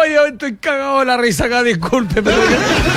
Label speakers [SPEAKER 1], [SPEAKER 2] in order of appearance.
[SPEAKER 1] yo estoy cagado de la risa acá, disculpe, pero